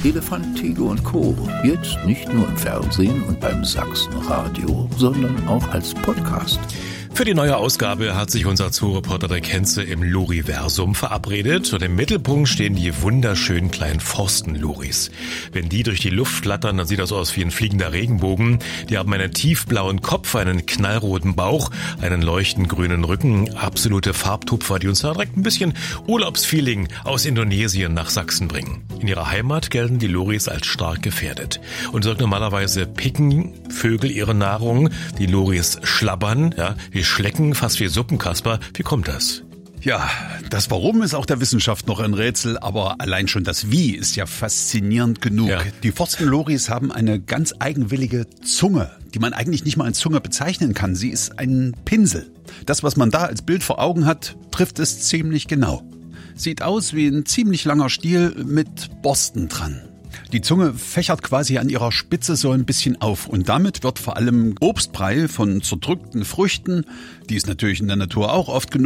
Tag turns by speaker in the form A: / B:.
A: Elefant, Tiger und Co. Jetzt nicht nur im Fernsehen und beim Sachsenradio, sondern auch als Podcast.
B: Für die neue Ausgabe hat sich unser Zoo-Reporter der Kenze im Loriversum verabredet und im Mittelpunkt stehen die wunderschönen kleinen Forstenloris. Wenn die durch die Luft flattern, dann sieht das aus wie ein fliegender Regenbogen. Die haben einen tiefblauen Kopf, einen knallroten Bauch, einen leuchtend grünen Rücken, absolute Farbtupfer, die uns da direkt ein bisschen Urlaubsfeeling aus Indonesien nach Sachsen bringen. In ihrer Heimat gelten die Loris als stark gefährdet. Und normalerweise picken Vögel ihre Nahrung, die Loris schlabbern, ja, die schlecken fast wie Suppenkasper. Wie kommt das?
C: Ja, das Warum ist auch der Wissenschaft noch ein Rätsel, aber allein schon das Wie ist ja faszinierend genug. Ja. Die Forstenloris haben eine ganz eigenwillige Zunge, die man eigentlich nicht mal als Zunge bezeichnen kann. Sie ist ein Pinsel. Das, was man da als Bild vor Augen hat, trifft es ziemlich genau. Sieht aus wie ein ziemlich langer Stiel mit Borsten dran. Die Zunge fächert quasi an ihrer Spitze so ein bisschen auf und damit wird vor allem Obstbrei von zerdrückten Früchten, die es natürlich in der Natur auch oft genug